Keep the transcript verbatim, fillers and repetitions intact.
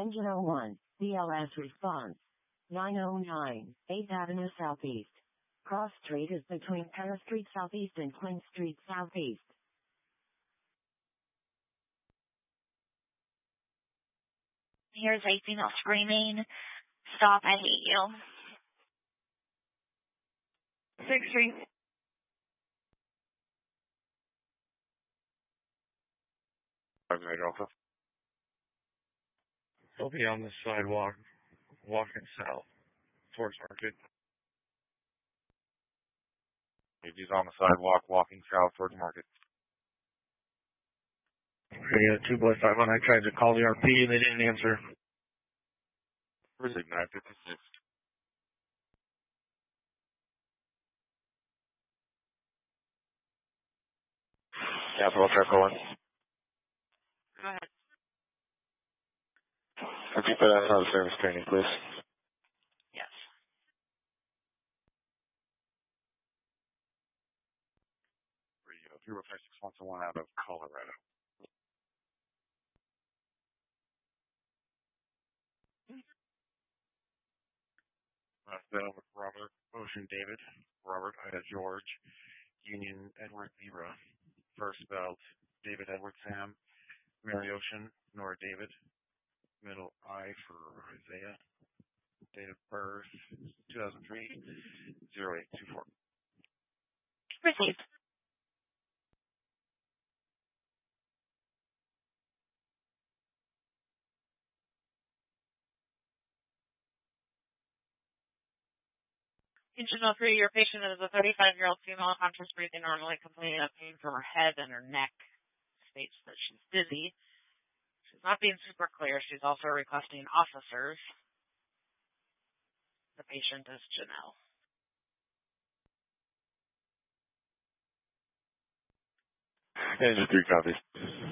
Engine oh one, B L S response. nine oh nine, eighth Avenue Southeast. Cross Street is between Paris Street Southeast and Quinn Street Southeast. Here's a female screaming, "Stop, I hate you." six Street. Alpha. He'll be on the sidewalk, walking south, towards Market. If he's on the sidewalk, walking south towards Market. Okay, uh, two boy five one. I tried to call the R P and they didn't answer. Where's it, nine fifty-six? Capital Trap one. Go ahead. Repeat that out of service training, please. Yes. Rio, zero five six one one out of Colorado. Uh, then with Robert, Ocean David, Robert, Ida George, Union Edward Zebra, First Belt, David Edward Sam, Mary Ocean, Nora David, middle I for Isaiah, date of birth, two thousand three, zero eight two four. Received. Engine oh three, your patient is a thirty-five-year-old female, conscious breathing normally, complaining of pain from her head and her neck. States that she's dizzy. She's not being super clear. She's also requesting officers. The patient is Janelle. Engine three copies.